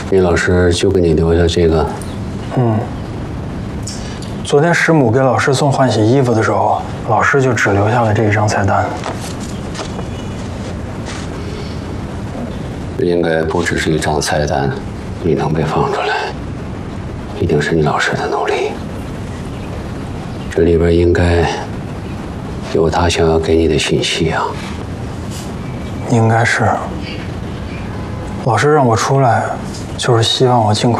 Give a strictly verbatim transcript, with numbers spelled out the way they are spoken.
李老师就给你留下这个。 嗯。昨天师母给老师送换洗衣服的时候，老师就只留下了这一张菜单。 应该不只是一张菜单，你能被放出来，一定是你老师的努力。这里边应该有他想要给你的信息啊。 应该是。老师让我出来，就是希望我尽快。